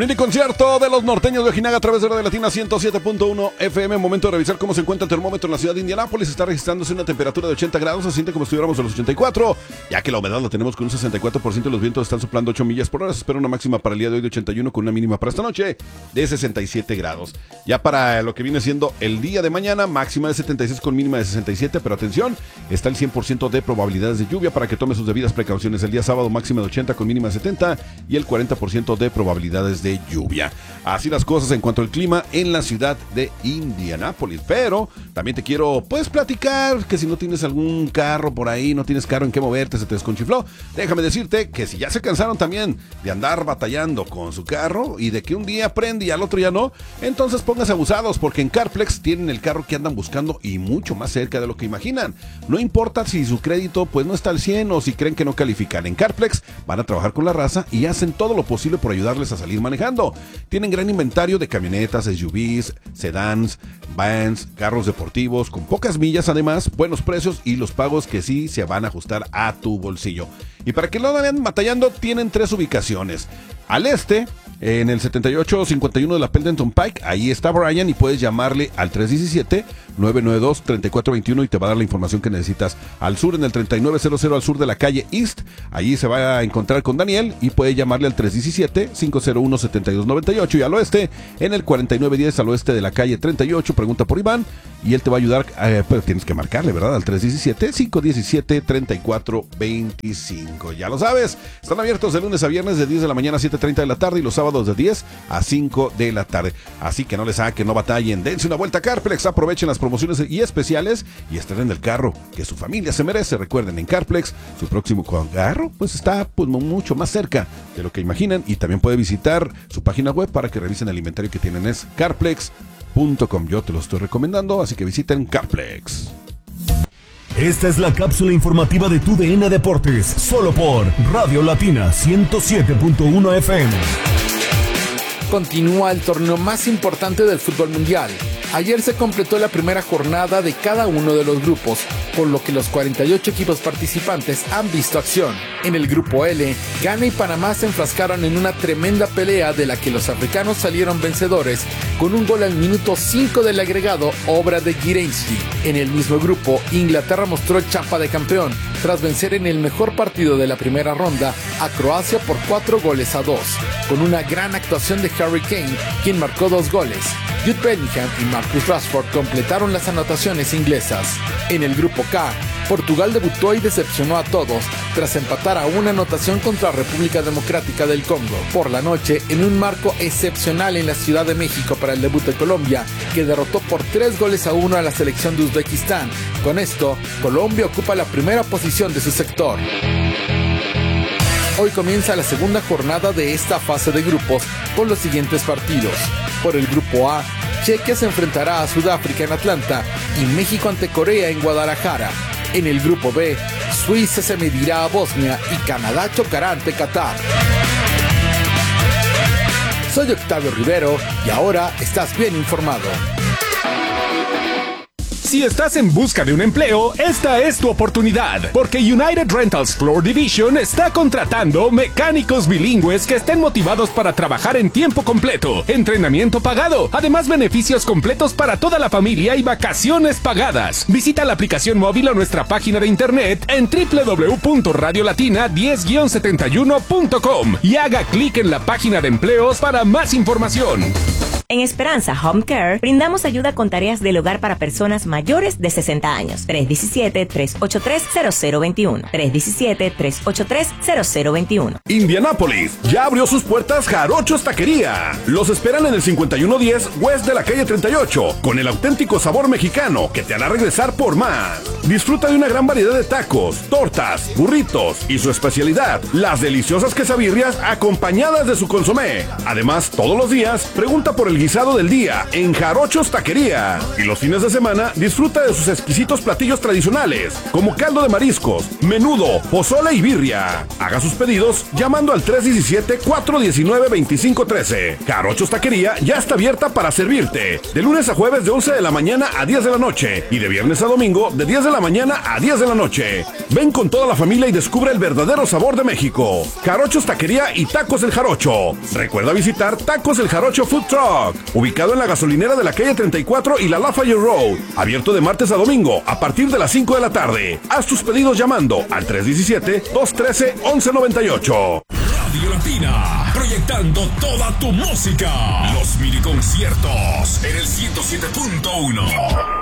Mini concierto de los norteños de Ojinaga a través de Radio Latina 107.1 FM. Momento de revisar cómo se encuentra el termómetro en la ciudad de Indianápolis. Está registrándose una temperatura de 80 grados. Se siente como si estuviéramos a los 84, ya que la humedad la tenemos con un 64%. Los vientos están soplando 8 millas por hora. Se espera una máxima para el día de hoy de 81 con una mínima para esta noche de 67 grados. Ya para lo que viene siendo el día de mañana, máxima de 76 con mínima de 67. Pero atención, está el 100% de probabilidades de lluvia para que tome sus debidas precauciones. El día sábado, máxima de 80 con mínima de 70 y el 40% de probabilidades de lluvia. Así las cosas en cuanto al clima en la ciudad de Indianápolis. Pero también te quiero platicar que si no tienes algún carro por ahí, no tienes carro en qué moverte, se te desconchifló, déjame decirte que si ya se cansaron también de andar batallando con su carro y de que un día prende y al otro ya no, entonces pónganse abusados, porque en Carplex tienen el carro que andan buscando y mucho más cerca de lo que imaginan. No importa si su crédito no está al 100 o si creen que no califican. En Carplex van a trabajar con la raza y hacen todo lo posible por ayudarles a salir manejando. Tienen gran inventario de camionetas, SUVs, sedans, vans, carros deportivos con pocas millas, además, buenos precios y los pagos que sí se van a ajustar a tu bolsillo. Y para que no vayan batallando, tienen 3 ubicaciones. Al este, en el 7851 de la Pendleton Pike, ahí está Brian y puedes llamarle al 317-992-3421 y te va a dar la información que necesitas. Al sur, en el 3900 al sur de la calle East, ahí se va a encontrar con Daniel y puede llamarle al 317-501-7298. Y al oeste, en el 4910 al oeste de la calle 38, pregunta por Iván y él te va a ayudar, pero tienes que marcarle, ¿verdad? Al 317-517-3425. Ya lo sabes, están abiertos de lunes a viernes de 10 de la mañana a 7:30 de la tarde y los sábados de 10 a 5 de la tarde. Así que no les saquen, no batallen, dense una vuelta a Carplex, aprovechen las promociones y especiales y estrenen el carro que su familia se merece. Recuerden, en Carplex, su próximo carro está mucho más cerca de lo que imaginan y también puede visitar su página web para que revisen el inventario que tienen, es carplex.com. Yo te lo estoy recomendando, así que visiten Carplex. Esta es la cápsula informativa de tu DN Deportes, solo por Radio Latina 107.1 FM. Continúa el torneo más importante del fútbol mundial. Ayer se completó la primera jornada de cada uno de los grupos, por lo que los 48 equipos participantes han visto acción. En el grupo L, Ghana y Panamá se enfrascaron en una tremenda pelea de la que los africanos salieron vencedores con un gol al minuto 5 del agregado, obra de Gireński. En el mismo grupo, Inglaterra mostró chapa de campeón tras vencer en el mejor partido de la primera ronda a Croacia por 4-2, con una gran actuación de Harry Kane, quien marcó 2 goles. Jude Bellingham y Marcus Rashford completaron las anotaciones inglesas. En el grupo K, Portugal debutó y decepcionó a todos tras empatar a una anotación contra República Democrática del Congo. Por la noche, en un marco excepcional en la Ciudad de México para el debut de Colombia, que derrotó por 3-1 a la selección de Uzbekistán. Con esto, Colombia ocupa la primera posición de su sector. Hoy comienza la segunda jornada de esta fase de grupos con los siguientes partidos. Por el grupo A, Chequia se enfrentará a Sudáfrica en Atlanta y México ante Corea en Guadalajara. En el grupo B, Suiza se medirá a Bosnia y Canadá chocará ante Qatar. Soy Octavio Rivero y ahora estás bien informado. Si estás en busca de un empleo, esta es tu oportunidad, porque United Rentals Floor Division está contratando mecánicos bilingües que estén motivados para trabajar en tiempo completo, entrenamiento pagado, además beneficios completos para toda la familia y vacaciones pagadas. Visita la aplicación móvil o nuestra página de internet en www.radiolatina10-71.com y haga clic en la página de empleos para más información. En Esperanza Home Care brindamos ayuda con tareas del hogar para personas mayores de 60 años. 317-383-0021. 317-383-0021. Indianápolis, ya abrió sus puertas Jarochos Taquería. Los esperan en el 5110 West de la calle 38, con el auténtico sabor mexicano que te hará regresar por más. Disfruta de una gran variedad de tacos, tortas, burritos y su especialidad, las deliciosas quesabirrias acompañadas de su consomé. Además, todos los días, pregunta por el guisado del día en Jarochos Taquería. Y los fines de semana disfruta de sus exquisitos platillos tradicionales, como caldo de mariscos, menudo, pozole y birria. Haga sus pedidos llamando al 317-419-2513. Jarochos Taquería ya está abierta para servirte, de lunes a jueves de 11 de la mañana a 10 de la noche y de viernes a domingo de 10 de la mañana a 10 de la noche. Ven con toda la familia y descubre el verdadero sabor de México. Jarochos Taquería y Tacos El Jarocho. Recuerda visitar Tacos El Jarocho Food Truck, ubicado en la gasolinera de la calle 34 y la Lafayette Road, abierto de martes a domingo a partir de las 5 de la tarde. Haz tus pedidos llamando al 317-213-1198. Radio Latina, proyectando toda tu música. Los mini conciertos en el 107.1.